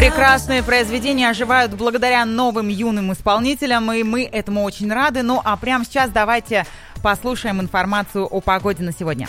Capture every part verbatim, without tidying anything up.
Прекрасные произведения оживают благодаря новым юным исполнителям, и мы этому очень рады. Ну а прямо сейчас давайте послушаем информацию о погоде на сегодня.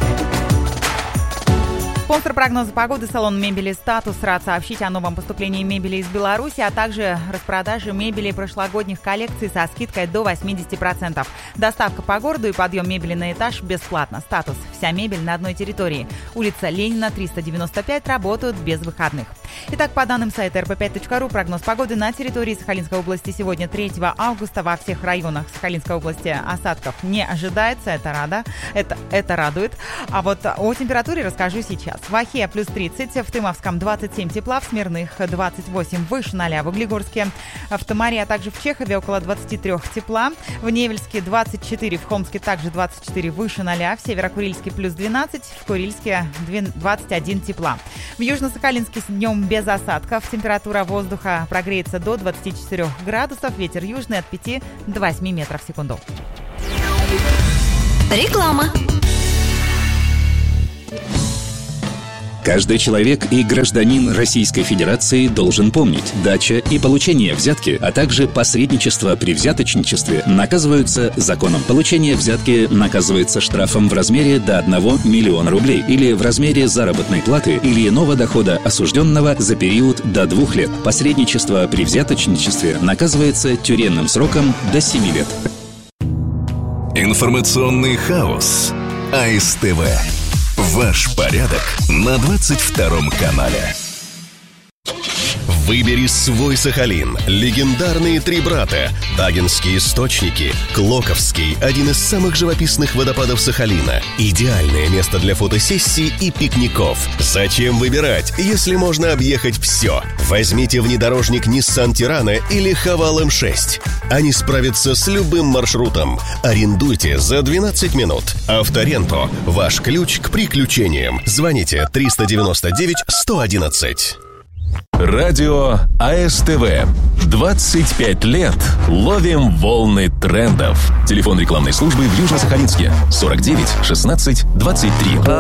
Спонсор прогноза погоды — салон мебели «Статус» рад сообщить о новом поступлении мебели из Беларуси, а также распродаже мебели прошлогодних коллекций со скидкой до восемьдесят процентов. Доставка по городу и подъем мебели на этаж бесплатно. «Статус» — вся мебель на одной территории. Улица Ленина, триста девяносто пять, работают без выходных. Итак, по данным сайта эр пэ пять точка ру, прогноз погоды на территории Сахалинской области сегодня, третьего августа, во всех районах Сахалинской области осадков не ожидается. Это рада, это, это радует. А вот о температуре расскажу сейчас. В Ахе плюс тридцать, в Тымовском двадцать семь тепла, в Смирных двадцать восемь, выше ноля в Углегорске, в Тамаре, а также в Чехове около двадцать три тепла, в Невельске двадцать четыре, в Хомске также двадцать четыре, выше ноля, в Северо-Курильске плюс двенадцать, в Курильске двадцать один тепла. В Южно-Сахалинске днем без осадков, температура воздуха прогреется до двадцати четырёх градусов, ветер южный от пяти до восьми метров в секунду. Реклама. Каждый человек и гражданин Российской Федерации должен помнить: дача и получение взятки, а также посредничество при взяточничестве наказываются законом. Получение взятки наказывается штрафом в размере до одного миллиона рублей или в размере заработной платы или иного дохода осужденного за период до двух лет. Посредничество при взяточничестве наказывается тюремным сроком до семи лет. Информационный хаос. а эс тэ вэ. Ваш порядок на двадцать втором канале. Выбери свой Сахалин. Легендарные три брата. Тагинские источники. Клоковский – один из самых живописных водопадов Сахалина. Идеальное место для фотосессий и пикников. Зачем выбирать, если можно объехать все? Возьмите внедорожник Nissan Terrano или Haval эм шесть. Они справятся с любым маршрутом. Арендуйте за двенадцать минут. Авторенто – ваш ключ к приключениям. Звоните триста девяносто девять сто одиннадцать. Радио а эс тэ вэ. двадцать пять лет ловим волны трендов. Телефон рекламной службы в Южно-Сахалинске сорок девять шестнадцать двадцать три.